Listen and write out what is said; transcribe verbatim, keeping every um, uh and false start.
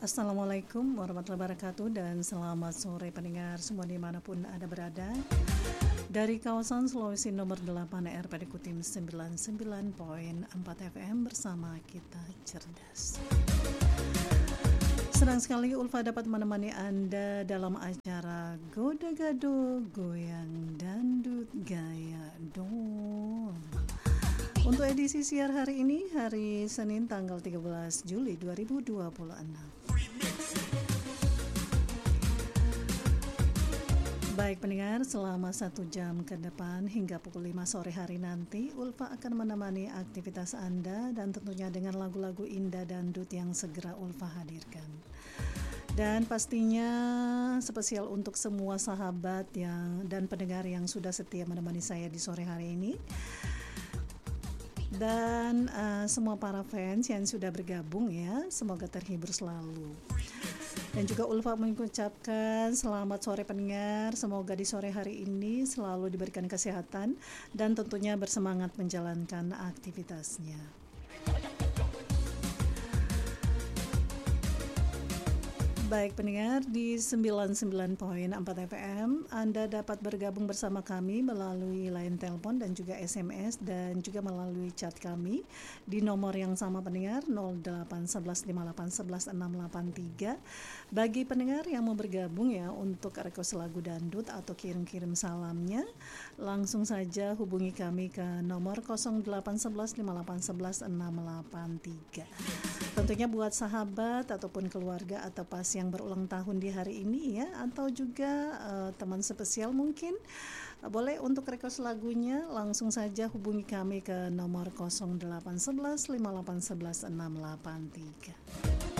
Assalamualaikum warahmatullahi wabarakatuh dan selamat sore pendengar semua dimanapun Anda berada. Dari kawasan Sulawesi nomor delapan R P D Kutim sembilan puluh sembilan koma empat F M bersama kita cerdas. Senang sekali Ulfa dapat menemani Anda dalam acara Goda Gado Goyang Dandut Gaya Dong. Untuk edisi siar hari ini, hari Senin tanggal tiga belas Juli dua ribu dua puluh enam. Baik pendengar, selama satu jam ke depan hingga pukul lima sore hari nanti, Ulfa akan menemani aktivitas Anda dan tentunya dengan lagu-lagu indah dangdut yang segera Ulfa hadirkan. Dan pastinya spesial untuk semua sahabat yang dan pendengar yang sudah setia menemani saya di sore hari ini. Dan uh, semua para fans yang sudah bergabung ya, semoga terhibur selalu. Dan juga Ulfa mengucapkan selamat sore pendengar, semoga di sore hari ini selalu diberikan kesehatan dan tentunya bersemangat menjalankan aktivitasnya. Baik pendengar, di sembilan puluh sembilan koma empat F M Anda dapat bergabung bersama kami melalui line telepon dan juga S M S dan juga melalui chat kami di nomor yang sama pendengar nol delapan satu satu lima delapan satu satu enam delapan tiga. Bagi pendengar yang mau bergabung ya untuk request lagu dangdut atau kirim-kirim salamnya, langsung saja hubungi kami ke nomor nol delapan satu satu lima delapan satu satu enam delapan tiga. Tentunya buat sahabat ataupun keluarga atau pasien yang berulang tahun di hari ini ya, atau juga uh, teman spesial mungkin uh, boleh untuk request lagunya langsung saja hubungi kami ke nomor nol delapan satu satu lima delapan satu satu enam delapan tiga.